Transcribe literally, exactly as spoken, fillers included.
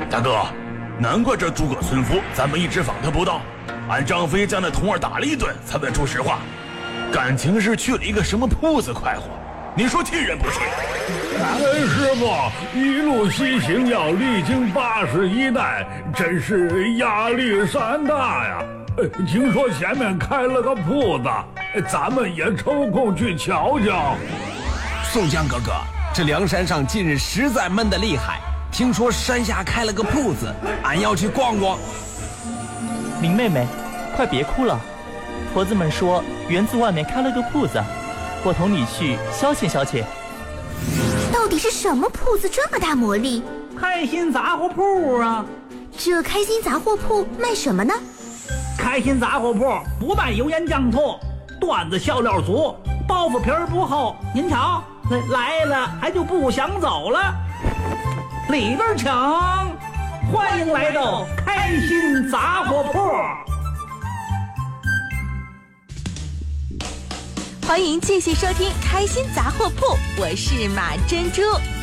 大哥，难怪这诸葛村夫咱们一直访他不到，俺张飞将那童儿打了一顿才问出实话，感情是去了一个什么铺子快活，你说气人不气？ 哎，师傅，一路西行要历经八十一难，真是压力山大呀。听说前面开了个铺子，咱们也抽空去瞧瞧。 宋江哥哥，这梁山上近日实在闷得厉害，听说山下开了个铺子，俺要去逛逛。 林妹妹，快别哭了，婆子们说园子外面开了个铺子，我同你去消遣消遣。 到底是什么铺子这么大魔力？ 开心杂货铺啊！ 这开心杂货铺卖什么呢？ 开心杂货铺不卖油盐酱醋，段子笑料足，包袱皮儿不厚。您瞧，来了还就不想走了。里边请，欢迎来到开心杂货铺。 欢迎继续收听开心杂货铺，我是马珍珠。